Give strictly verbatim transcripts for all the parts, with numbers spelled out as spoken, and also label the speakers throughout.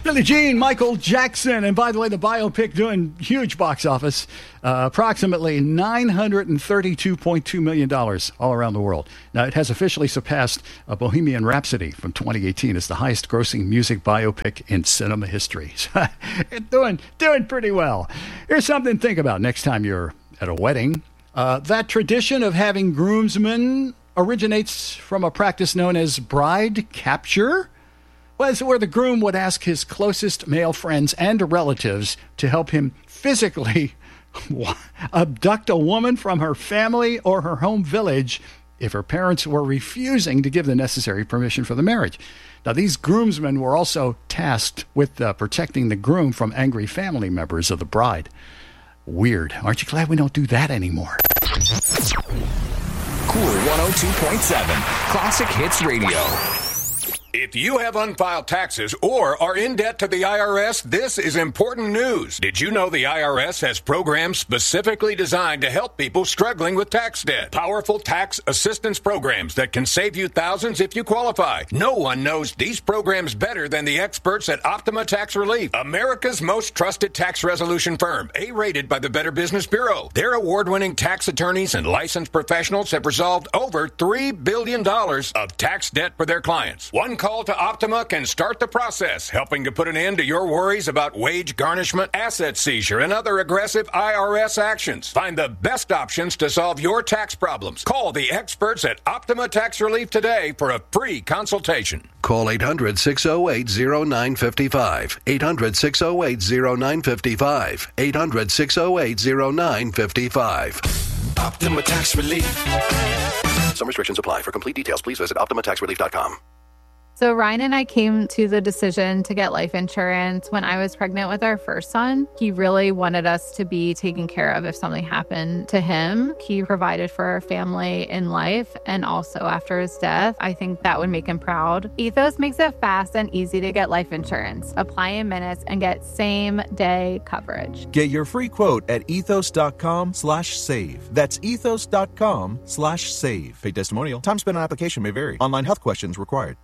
Speaker 1: Billie Jean, Michael Jackson. And by the way, the biopic doing huge box office, uh, approximately nine hundred thirty-two point two million dollars all around the world. Now, it has officially surpassed uh, Bohemian Rhapsody from twenty eighteen as the highest grossing music biopic in cinema history. So, it's doing, doing pretty well. Here's something to think about next time you're at a wedding. Uh, that tradition of having groomsmen originates from a practice known as bride capture. Well, it's where the groom would ask his closest male friends and relatives to help him physically abduct a woman from her family or her home village if her parents were refusing to give the necessary permission for the marriage. Now, these groomsmen were also tasked with uh, protecting the groom from angry family members of the bride. Weird. Aren't you glad we don't do that anymore?
Speaker 2: Cool one oh two point seven, Classic Hits Radio.
Speaker 3: If you have unfiled taxes or are in debt to the I R S, this is important news. Did you know the I R S has programs specifically designed to help people struggling with tax debt? Powerful tax assistance programs that can save you thousands if you qualify. No one knows these programs better than the experts at Optima Tax Relief, America's most trusted tax resolution firm, A-rated by the Better Business Bureau. Their award-winning tax attorneys and licensed professionals have resolved over three billion dollars of tax debt for their clients. One call to Optima can start the process, helping to put an end to your worries about wage garnishment, asset seizure, and other aggressive I R S actions. Find the best options to solve your tax problems. Call the experts at Optima Tax Relief today for a free consultation.
Speaker 4: Call eight hundred, six oh eight, oh nine five five. eight hundred, six oh eight, oh nine five five. eight hundred, six oh eight, oh nine five five.
Speaker 2: Optima Tax Relief.
Speaker 4: Some restrictions apply. For complete details, please visit optima tax relief dot com.
Speaker 5: So Ryan and I came to the decision to get life insurance when I was pregnant with our first son. He really wanted us to be taken care of if something happened to him. He provided for our family in life and also after his death. I think that would make him proud. Ethos makes it fast and easy to get life insurance. Apply in minutes and get same-day coverage.
Speaker 6: Get your free quote at ethos.com slash save. That's ethos.com slash save. Paid testimonial. Time spent on application may vary. Online health questions required.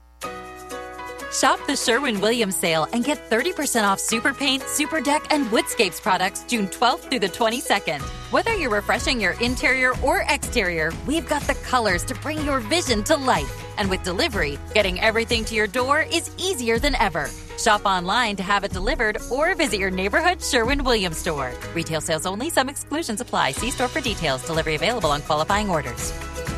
Speaker 7: Shop the Sherwin-Williams sale and get thirty percent off Super Paint, Super Deck, and Woodscapes products June twelfth through the twenty-second. Whether you're refreshing your interior or exterior, we've got the colors to bring your vision to life. And with delivery, getting everything to your door is easier than ever. Shop online to have it delivered or visit your neighborhood Sherwin-Williams store. Retail sales only. Some exclusions apply. See store for details. Delivery available on qualifying orders.